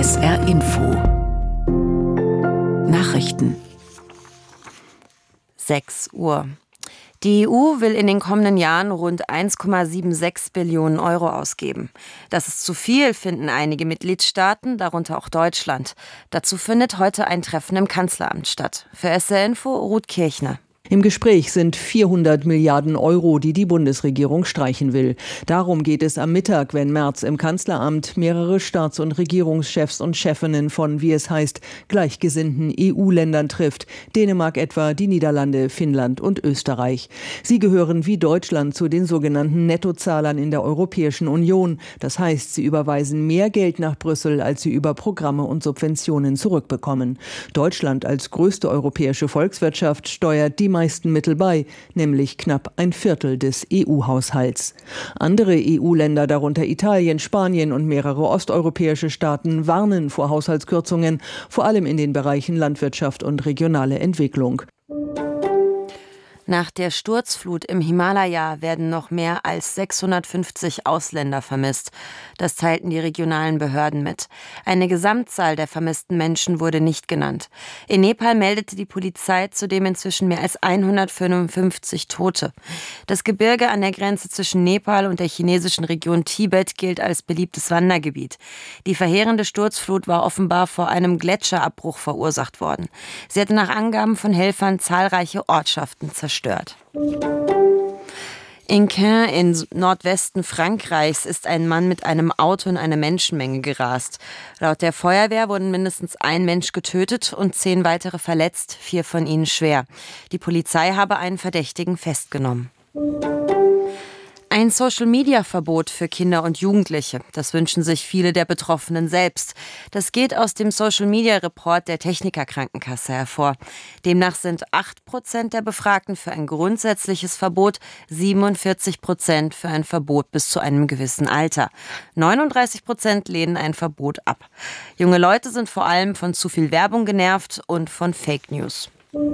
SR Info Nachrichten 6 Uhr. Die EU will in den kommenden Jahren rund 1,76 Billionen Euro ausgeben. Das ist zu viel, finden einige Mitgliedstaaten, darunter auch Deutschland. Dazu findet heute ein Treffen im Kanzleramt statt. Für SR Info Ruth Kirchner. Im Gespräch sind 400 Milliarden Euro, die die Bundesregierung streichen will. Darum geht es am Mittag, wenn Merz im Kanzleramt mehrere Staats- und Regierungschefs und Chefinnen von, wie es heißt, gleichgesinnten EU-Ländern trifft. Dänemark etwa, die Niederlande, Finnland und Österreich. Sie gehören wie Deutschland zu den sogenannten Nettozahlern in der Europäischen Union. Das heißt, sie überweisen mehr Geld nach Brüssel, als sie über Programme und Subventionen zurückbekommen. Deutschland als größte europäische Volkswirtschaft steuert die meisten Mittel bei, nämlich knapp ein Viertel des EU-Haushalts. Andere EU-Länder, darunter Italien, Spanien und mehrere osteuropäische Staaten, warnen vor Haushaltskürzungen, vor allem in den Bereichen Landwirtschaft und regionale Entwicklung. Nach der Sturzflut im Himalaya werden noch mehr als 650 Ausländer vermisst. Das teilten die regionalen Behörden mit. Eine Gesamtzahl der vermissten Menschen wurde nicht genannt. In Nepal meldete die Polizei zudem inzwischen mehr als 155 Tote. Das Gebirge an der Grenze zwischen Nepal und der chinesischen Region Tibet gilt als beliebtes Wandergebiet. Die verheerende Sturzflut war offenbar vor einem Gletscherabbruch verursacht worden. Sie hatte nach Angaben von Helfern zahlreiche Ortschaften zerstört. In Caen im Nordwesten Frankreichs ist ein Mann mit einem Auto in eine Menschenmenge gerast. Laut der Feuerwehr wurden mindestens ein Mensch getötet und 10 weitere verletzt, 4 von ihnen schwer. Die Polizei habe einen Verdächtigen festgenommen. Ein Social-Media-Verbot für Kinder und Jugendliche. Das wünschen sich viele der Betroffenen selbst. Das geht aus dem Social-Media-Report der Techniker-Krankenkasse hervor. Demnach sind 8% der Befragten für ein grundsätzliches Verbot, 47% für ein Verbot bis zu einem gewissen Alter. 39% lehnen ein Verbot ab. Junge Leute sind vor allem von zu viel Werbung genervt und von Fake News.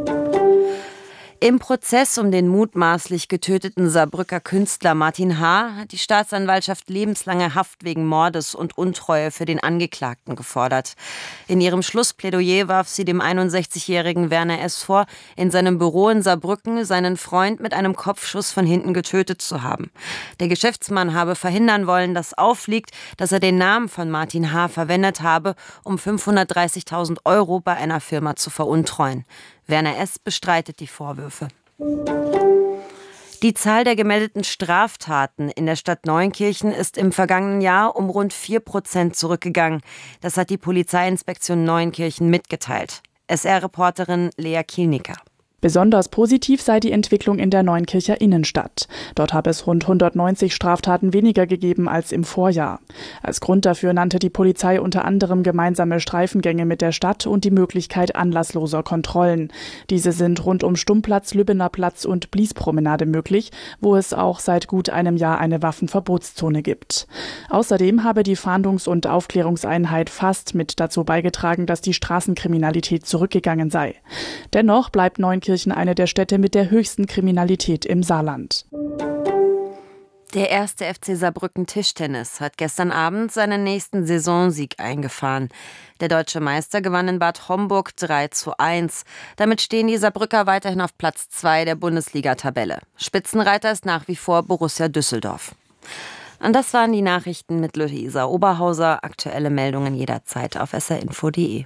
Im Prozess um den mutmaßlich getöteten Saarbrücker Künstler Martin H. hat die Staatsanwaltschaft lebenslange Haft wegen Mordes und Untreue für den Angeklagten gefordert. In ihrem Schlussplädoyer warf sie dem 61-jährigen Werner S. vor, in seinem Büro in Saarbrücken seinen Freund mit einem Kopfschuss von hinten getötet zu haben. Der Geschäftsmann habe verhindern wollen, dass auffliegt, dass er den Namen von Martin H. verwendet habe, um 530.000 Euro bei einer Firma zu veruntreuen. Werner S. bestreitet die Vorwürfe. Die Zahl der gemeldeten Straftaten in der Stadt Neunkirchen ist im vergangenen Jahr um rund 4% zurückgegangen. Das hat die Polizeiinspektion Neunkirchen mitgeteilt. SR-Reporterin Lea Kielnicker. Besonders positiv sei die Entwicklung in der Neunkircher Innenstadt. Dort habe es rund 190 Straftaten weniger gegeben als im Vorjahr. Als Grund dafür nannte die Polizei unter anderem gemeinsame Streifengänge mit der Stadt und die Möglichkeit anlassloser Kontrollen. Diese sind rund um Stummplatz, Lübbener Platz und Bliespromenade möglich, wo es auch seit gut einem Jahr eine Waffenverbotszone gibt. Außerdem habe die Fahndungs- und Aufklärungseinheit FAST mit dazu beigetragen, dass die Straßenkriminalität zurückgegangen sei. Dennoch bleibt Neunkirchen eine der Städte mit der höchsten Kriminalität im Saarland. Der 1. FC Saarbrücken Tischtennis hat gestern Abend seinen nächsten Saisonsieg eingefahren. Der deutsche Meister gewann in Bad Homburg 3:1. Damit stehen die Saarbrücker weiterhin auf Platz 2 der Bundesliga-Tabelle. Spitzenreiter ist nach wie vor Borussia Düsseldorf. Und das waren die Nachrichten mit Luisa Oberhauser. Aktuelle Meldungen jederzeit auf srinfo.de.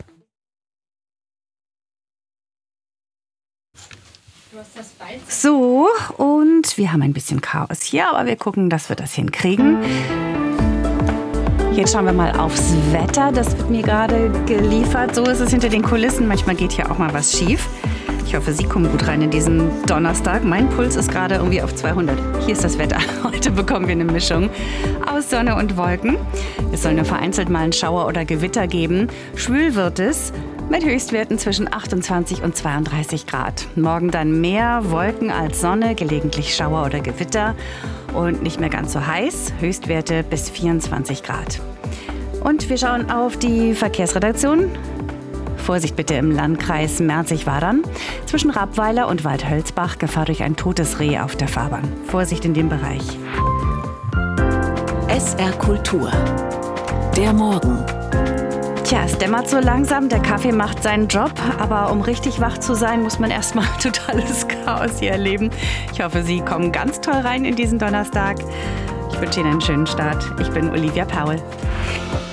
So, und wir haben ein bisschen Chaos hier, aber wir gucken, dass wir das hinkriegen. Jetzt schauen wir mal aufs Wetter. Das wird mir gerade geliefert. So ist es hinter den Kulissen. Manchmal geht hier auch mal was schief. Ich hoffe, Sie kommen gut rein in diesen Donnerstag. Mein Puls ist gerade irgendwie auf 200. Hier ist das Wetter. Heute bekommen wir eine Mischung aus Sonne und Wolken. Es soll nur vereinzelt mal einen Schauer oder Gewitter geben. Schwül wird es. Mit Höchstwerten zwischen 28 und 32 Grad. Morgen dann mehr Wolken als Sonne, gelegentlich Schauer oder Gewitter und nicht mehr ganz so heiß. Höchstwerte bis 24 Grad. Und wir schauen auf die Verkehrsredaktion. Vorsicht bitte im Landkreis Merzig-Wadern. Zwischen Rabweiler und Waldhölzbach Gefahr durch ein totes Reh auf der Fahrbahn. Vorsicht in dem Bereich. SR Kultur. Der Morgen. Tja, es dämmert so langsam, der Kaffee macht seinen Job, aber um richtig wach zu sein, muss man erstmal totales Chaos hier erleben. Ich hoffe, Sie kommen ganz toll rein in diesen Donnerstag. Ich wünsche Ihnen einen schönen Start. Ich bin Olivia Paul.